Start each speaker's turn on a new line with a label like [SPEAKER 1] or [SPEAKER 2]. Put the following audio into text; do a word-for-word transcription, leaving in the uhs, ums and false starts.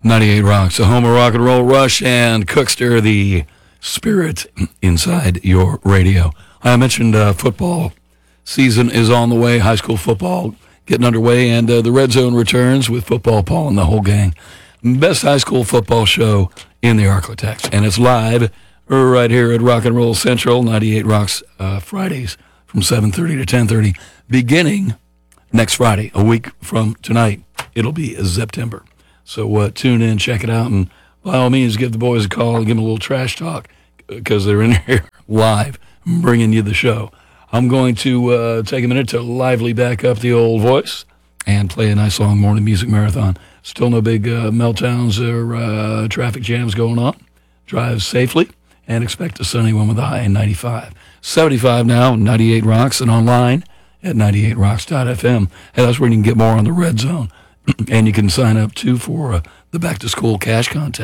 [SPEAKER 1] ninety-eight Rocks, the home of rock and roll, Rush and Cookster, the spirit inside your radio. I mentioned uh, football season is on the way, high school football getting underway, and uh, the Red Zone returns with Football Paul and the whole gang. Best high school football show in the Arklatex, and it's live right here at Rock and Roll Central, ninety-eight Rocks, uh, Fridays from seven thirty to ten thirty, beginning next Friday, a week from tonight. It'll be September. So uh, tune in, check it out, and by all means, give the boys a call and give them a little trash talk because they're in here live bringing you the show. I'm going to uh, take a minute to lively back up the old voice and play a nice long morning music marathon. Still no big uh, meltdowns or uh, traffic jams going on. Drive safely and expect a sunny one with a high in ninety-five. seventy-five now, ninety-eight Rocks, and online at ninety-eight rocks dot f m. Hey, that's where you can get more on the Red Zone. And you can sign up, too, for uh, the back-to-school cash contest.